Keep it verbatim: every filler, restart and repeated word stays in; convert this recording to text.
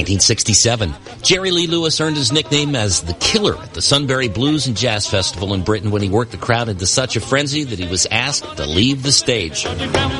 nineteen sixty-seven, Jerry Lee Lewis earned his nickname as the Killer at the Sunbury Blues and Jazz Festival in Britain when he worked the crowd into such a frenzy that he was asked to leave the stage.